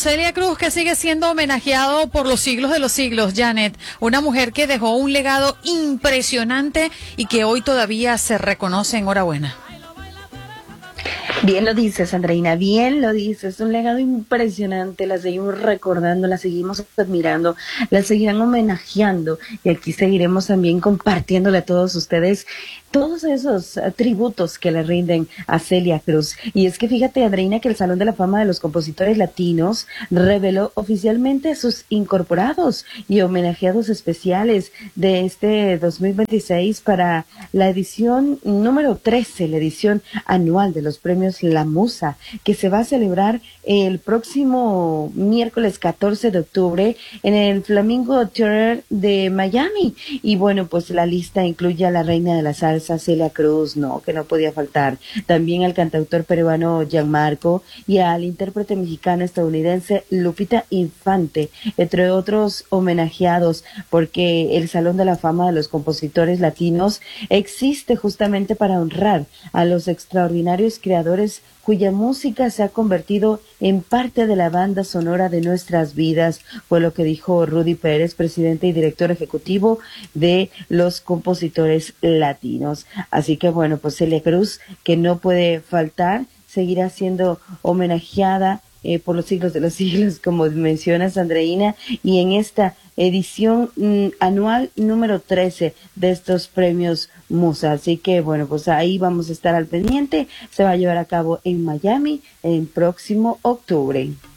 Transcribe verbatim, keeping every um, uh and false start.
Celia Cruz, que sigue siendo homenajeado por los siglos de los siglos, Janet, una mujer que dejó un legado impresionante y que hoy todavía se reconoce. Enhorabuena. Bien lo dices, Andreina, bien lo dices, es un legado impresionante, la seguimos recordando, la seguimos admirando, la seguirán homenajeando y aquí seguiremos también compartiéndole a todos ustedes todos esos tributos que le rinden a Celia Cruz. Y es que fíjate, Andreina, que el Salón de la Fama de los Compositores Latinos reveló oficialmente sus incorporados y homenajeados especiales de este dos mil veintiséis para la edición número trece, la edición anual de los premios La Musa, que se va a celebrar el próximo miércoles catorce de octubre en el Flamingo Theater de Miami. Y bueno, pues la lista incluye a la reina de la salsa Celia Cruz, no, que no podía faltar, también al cantautor peruano Gianmarco y al intérprete mexicano estadounidense Lupita Infante, entre otros homenajeados, porque el Salón de la Fama de los Compositores Latinos existe justamente para honrar a los extraordinarios creadores cuya música se ha convertido en parte de la banda sonora de nuestras vidas, fue lo que dijo Rudy Pérez, presidente y director ejecutivo de los Compositores Latinos. Así que bueno, pues Celia Cruz, que no puede faltar, seguirá siendo homenajeada eh, por los siglos de los siglos, como mencionas, Andreina, y en esta edición mm, anual número trece de estos premios Musa. Así que bueno, pues ahí vamos a estar al pendiente. Se va a llevar a cabo en Miami el próximo octubre.